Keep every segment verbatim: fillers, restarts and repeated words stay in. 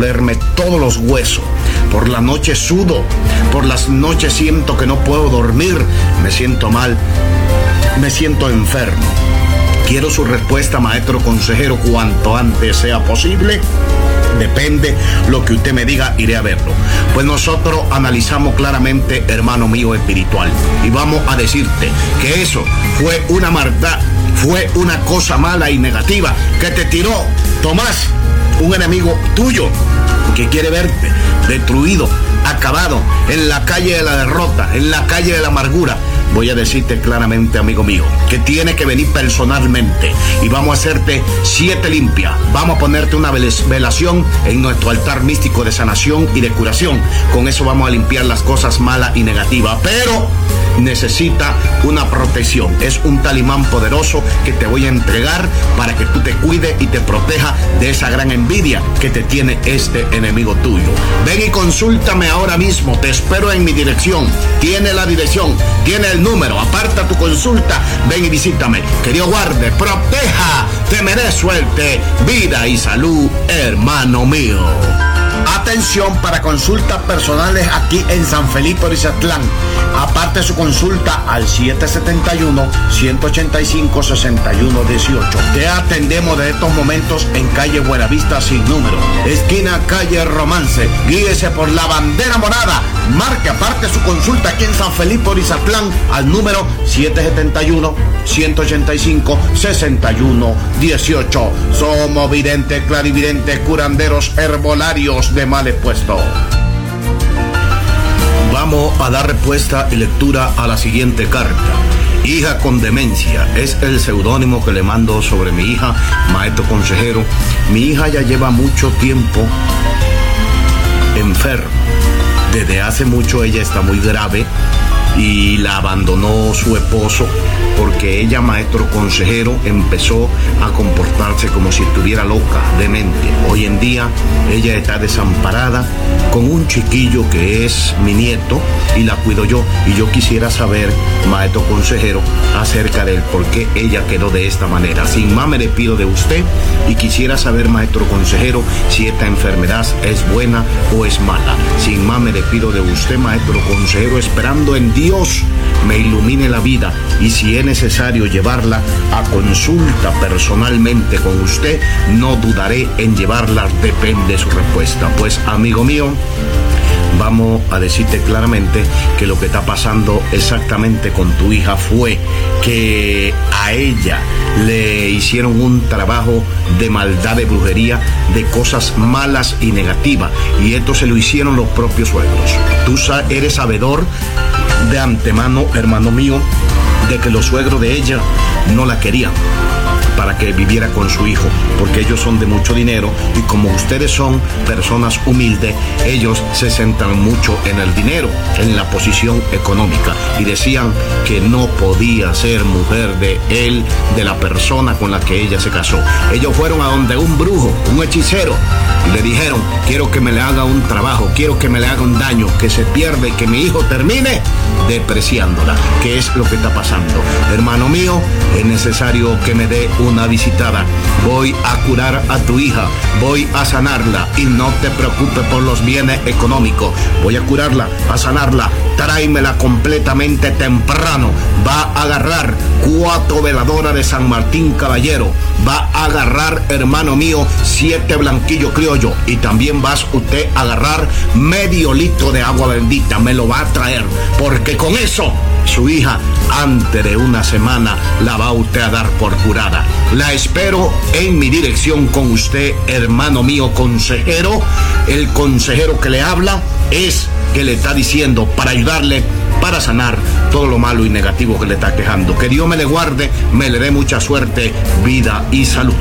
dolerme todos los huesos. Por la noche sudo, por las noches siento que no puedo dormir, me siento mal, me siento enfermo. Quiero su respuesta, maestro consejero, cuanto antes sea posible. Depende lo que usted me diga, iré a verlo. Pues nosotros analizamos claramente, hermano mío espiritual, y vamos a decirte que eso fue una maldad, fue una cosa mala y negativa que te tiró Tomás, un enemigo tuyo que quiere verte destruido, acabado, en la calle de la derrota, en la calle de la amargura. Voy a decirte claramente, amigo mío, que tiene que venir personalmente y vamos a hacerte siete limpias. Vamos a ponerte una velación en nuestro altar místico de sanación y de curación. Con eso vamos a limpiar las cosas malas y negativas, pero necesita una protección. Es un talismán poderoso que te voy a entregar para que tú te cuides y te proteja de esa gran envidia que te tiene este enemigo tuyo. Ven y consúltame ahora mismo, te espero en mi dirección. Tiene la dirección, tiene el número, aparta tu consulta, ven y visítame. Que Dios guarde, proteja, te merece suerte, vida y salud, hermano mío. Atención para consultas personales aquí en San Felipe Orizatlán. Aparte su consulta al siete siete uno, uno ocho cinco, seis uno uno ocho. Te atendemos de estos momentos en calle Buenavista sin número, esquina calle Romance. Guíese por la bandera morada. Marque aparte su consulta aquí en San Felipe Orizatlán al número siete siete uno, uno ocho cinco, seis uno uno ocho. Somos videntes, clarividentes, curanderos, herbolarios de males puestos. Vamos a dar respuesta y lectura a la siguiente carta. Hija con demencia, es el seudónimo que le mando sobre mi hija, maestro consejero. Mi hija ya lleva mucho tiempo enferma. Desde hace mucho ella está muy grave y la abandonó su esposo porque ella, maestro consejero, empezó a comportarse como si estuviera loca, demente. Hoy en día ella está desamparada con un chiquillo que es mi nieto y la cuido yo, y yo quisiera saber, maestro consejero, acerca del por qué ella quedó de esta manera. Sin más me despido de usted y quisiera saber, maestro consejero, si esta enfermedad es buena o es mala. Sin más me despido de usted, maestro consejero, esperando en Dios me ilumine la vida, y si es necesario llevarla a consulta personalmente con usted, no dudaré en llevarla, depende de su respuesta. Pues, amigo mío, vamos a decirte claramente que lo que está pasando exactamente con tu hija fue que a ella le hicieron un trabajo de maldad, de brujería, de cosas malas y negativas, y esto se lo hicieron los propios suegros. Tú eres sabedor de antemano, hermano mío, de que los suegros de ella no la querían para que viviera con su hijo, porque ellos son de mucho dinero, y como ustedes son personas humildes, ellos se centran mucho en el dinero, en la posición económica, y decían que no podía ser mujer de él, de la persona con la que ella se casó. Ellos fueron a donde un brujo, un hechicero, y le dijeron: quiero que me le haga un trabajo, quiero que me le haga un daño, que se pierda y que mi hijo termine despreciándola. ¿Qué es lo que está pasando? Hermano mío, es necesario que me dé una visitada. Voy a curar a tu hija, voy a sanarla, y no te preocupes por los bienes económicos. Voy a curarla, a sanarla. Tráemela completamente temprano. Va a agarrar cuatro veladoras de San Martín Caballero. Va a agarrar, hermano mío, siete blanquillos criollos, y también vas usted a agarrar medio litro de agua bendita. Me lo va a traer, porque con eso su hija, antes de una semana, la va usted a dar por curada. La espero en mi dirección con usted, hermano mío consejero. El consejero que le habla es que le está diciendo para ayudarle, para sanar todo lo malo y negativo que le está quejando. Que Dios me le guarde, me le dé mucha suerte, vida y salud.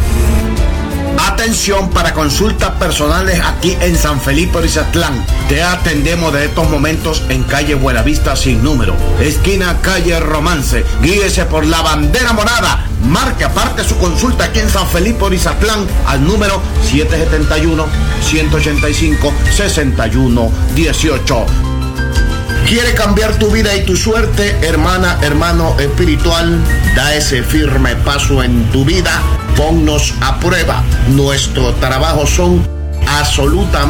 Atención para consultas personales aquí en San Felipe Orizatlán. Te atendemos de estos momentos en calle Buenavista sin número, esquina calle Romance. Guíese por la bandera morada. Marque aparte su consulta aquí en San Felipe Orizatlán al número siete siete uno, uno ocho cinco, seis uno uno ocho. ¿Quiere cambiar tu vida y tu suerte, hermana, hermano espiritual? Da ese firme paso en tu vida. Ponnos a prueba. Nuestros trabajos son absolutamente